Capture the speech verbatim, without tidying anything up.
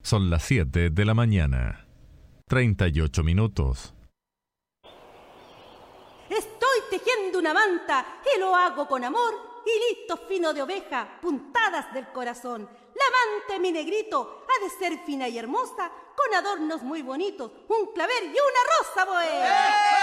Son las siete de la mañana. treinta y ocho minutos. Estoy tejiendo una manta y lo hago con amor y listo fino de oveja, puntadas del corazón. La manta, mi negrito, ha de ser fina y hermosa, con adornos muy bonitos, un clavel y una rosa, boe.